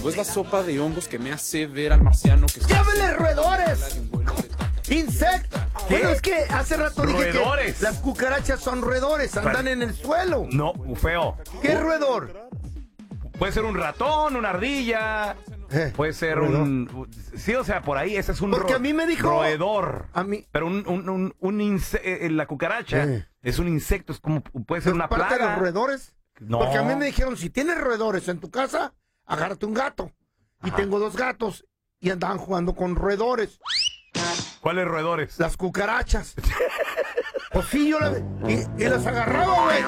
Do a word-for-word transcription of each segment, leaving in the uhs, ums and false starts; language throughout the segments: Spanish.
o es la sopa de hongos que me hace ver al marciano que... ¡Llámenle roedores! ¡Insectos! Bueno, es que hace rato dije ¡Roedores! que las cucarachas son roedores, andan Pero- en el suelo. No, feo. ¿Qué es roedor? Puede ser un ratón, una ardilla. Eh, Puede ser roedor. un... Sí, o sea, por ahí ese es un Porque ro- a mí me dijo- roedor. A mí... Pero un, un, un, un inse- eh, la cucaracha Eh. es un insecto, es como puede ser ¿Es una parte de plaga. los roedores? No. Porque a mí me dijeron, si tienes roedores en tu casa, agárrate un gato. Y Ajá. tengo dos gatos y andaban jugando con roedores. ¿Cuáles roedores? Las cucarachas. Pues sí, yo las... Y, y las agarraba, güey.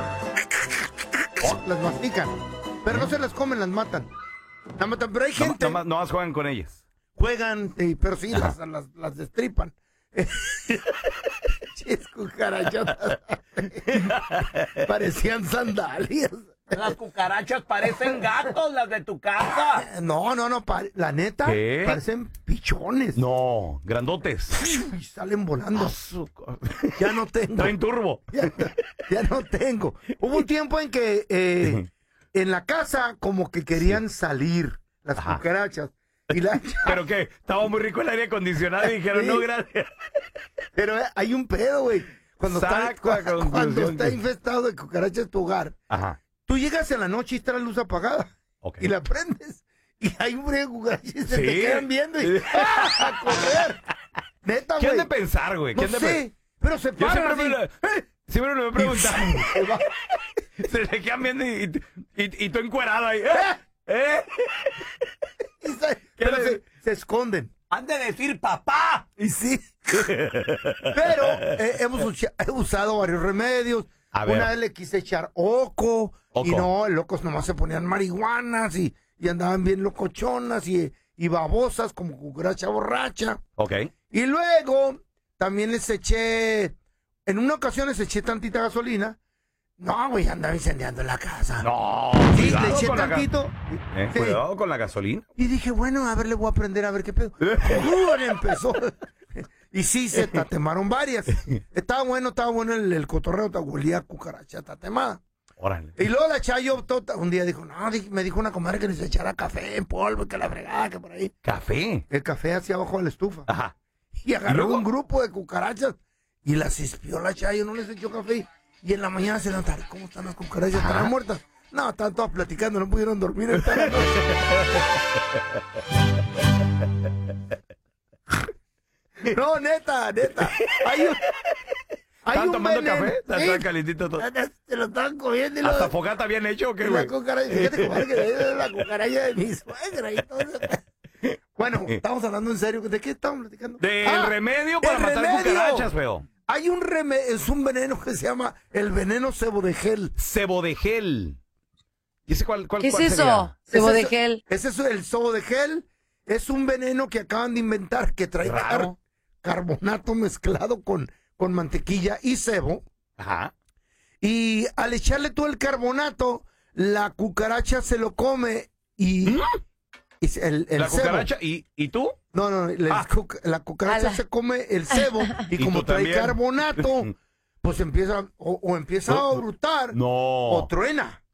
Oh, las mastican. Pero no se las comen, las matan. Las matan, pero hay No, gente... no, no más juegan con ellas. Juegan, eh, pero sí, las, las, las destripan. Chis cucarachotas. Parecían sandalias. Las cucarachas parecen gatos, las de tu casa. No, no, no, pa- la neta, ¿Qué? parecen pichones. No, grandotes. Y salen volando. Ya no tengo. Traen turbo. Ya, ya no tengo. Hubo un tiempo en que eh, en la casa como que querían salir las Ajá. cucarachas. Y la, ¿Pero qué? Estaba muy rico el aire acondicionado y dijeron, Sí. no, gracias. pero eh, hay un pedo, güey. Cuando, está, Saco a cuando conclusión está que- infestado de cucarachas tu hogar, Ajá. tú llegas en la noche y está la luz apagada. Ok. Y la prendes. Y hay un frío de cucarachas y se Sí. te quedan viendo y ¡ah! A correr. Neta, ¿Qué han güey. de pensar, güey? ¿Qué No han de sé, pe- pero se Yo paran siempre me, así. lo- ¡Eh! siempre me he preguntado. Se va. Se le quedan viendo y, y, y, y tú encuerado ahí. ¿Eh? ¿Eh? Y se- pero se, se esconden. Han de decir papá. Y sí. Pero eh, hemos usa- he usado varios remedios. A ver. Una vez le quise echar oco, Oco. y no, locos nomás se ponían marihuanas y, y andaban bien locochonas y, y babosas como cucaracha borracha. Ok. Y luego también les eché, en una ocasión les eché tantita gasolina. No, güey, andaba incendiando la casa. No, Sí, cuidado le eché con la ga- tantito. Eh, Sí. Cuidado con la gasolina. Y dije, bueno, a ver, le voy a aprender a ver qué pedo. ¡Uh! Empezó. Y sí, se tatemaron varias. Estaba bueno, estaba bueno el, el cotorreo, te huelía a cucaracha tatemada. Órale. Y luego la Chayo tota- un día dijo, no, di- me dijo una comadre que les echara café en polvo y que la fregada, que por ahí. Café. El café hacia abajo de la estufa. Ajá. Y agarró ¿Y luego? un grupo de cucarachas y las espió la Chayo, no les echó café. Y en la mañana se levantaron, ¿cómo están las cucarachas? Ajá. ¿Estarán muertas? No, estaban todas platicando, no pudieron dormir en toda la noche. No, neta, neta. Hay un, hay ¿Estaban un tomando veneno. café? Sí, ¿Estaban calientitos todos? se lo estaban comiendo y lo... ¿Hasta fogata habían hecho o qué, la güey? cucaracha, fíjate, comadre, que era la cucaracha de mi suegra y todo eso. Bueno, estamos hablando en serio. ¿De qué estamos platicando? Del Ah, remedio para el matar remedio. cucarachas, feo. Hay un remedio, es un veneno que se llama el veneno cebo de gel. Cebo de gel. ¿Y ese cuál, cuál, ¿Qué es cuál eso? sería? Cebo Ese de es- gel. Ese es el cebo de gel. Es un veneno que acaban de inventar que trae Raro. car- carbonato mezclado con, con mantequilla y cebo. Ajá. Y al echarle todo el carbonato, la cucaracha se lo come y, y se- el, el La cebo. cucaracha. ¿Y, ¿Y tú? No, no, la, Ah. cuca- la cucaracha Ala. se come el cebo y, Y como tú trae también. carbonato, pues empieza o, o empieza a brutar No. o truena.